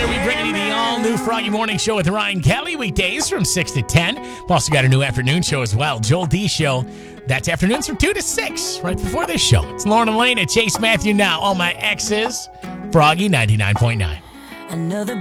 here. We bring you the all-new Froggy Morning Show with Ryan Kelly, weekdays from 6 to 10. We've also got a new afternoon show as well, Joel D Show. That's afternoons from 2 to 6, right before this show. It's Lauren and Elena, Chase Matthew now. All my exes, Froggy 99.9. Another